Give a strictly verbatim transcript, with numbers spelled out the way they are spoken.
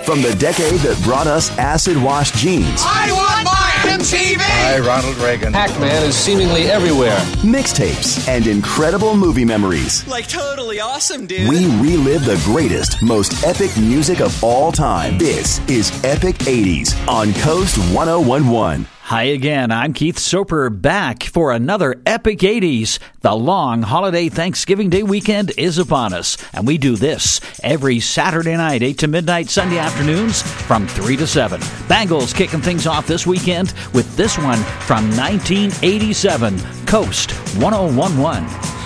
From the decade that brought us acid-wash jeans. I want my M T V! Hi, Ronald Reagan. Pac-Man is seemingly everywhere. Mixtapes and incredible movie memories. Like totally awesome, dude. We relive the greatest, most epic music of all time. This is Epic eighties on Coast one oh one point one. Hi again, I'm Keith Soper, back for another Epic eighties. The long holiday Thanksgiving Day weekend is upon us, and we do this every Saturday night, eight to midnight, Sunday afternoons from three to seven. Bangles kicking things off this weekend with this one from nineteen eighty-seven, Coast one oh one point one.